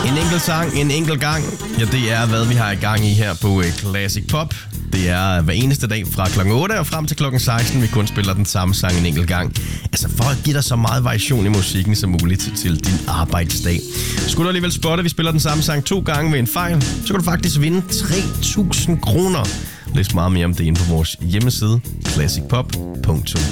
En enkelt sang, en enkelt gang. Ja, det er, hvad vi har i gang i her på Classic Pop. Det er hver eneste dag fra kl. 8 og frem til kl. 16, vi kun spiller den samme sang en enkelt gang. Altså for at give dig så meget variation i musikken som muligt til din arbejdsdag. Skulle du alligevel spotte, at vi spiller den samme sang 2 gange med en fejl, så kan du faktisk vinde 3.000 kroner. Læs meget mere om det inde på vores hjemmeside, classicpop.dk.